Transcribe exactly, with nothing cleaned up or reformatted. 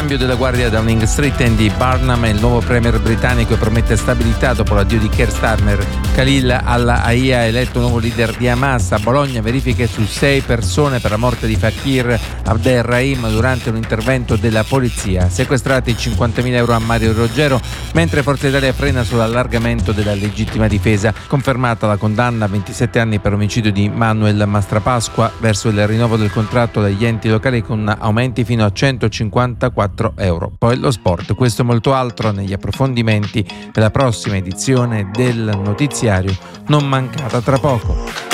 cambio della guardia a Downing Street, Andy Burnham è il nuovo premier britannico e promette stabilità dopo l'addio di Keir Starmer. Khalil al-Hayya ha eletto nuovo leader di Hamas. A Bologna verifiche su sei persone per la morte di Fakir Abderrahim durante un intervento della polizia. Sequestrati cinquantamila euro a Mario Roggero, mentre Forza Italia frena sull'allargamento della legittima difesa. Confermata la condanna a ventisette anni per omicidio di Manuel Mastrapasqua, verso il rinnovo del contratto degli enti locali con aumenti fino a centocinquantaquattro euro. Poi lo sport, questo e molto altro negli approfondimenti della prossima edizione del notiziario, non mancata tra poco.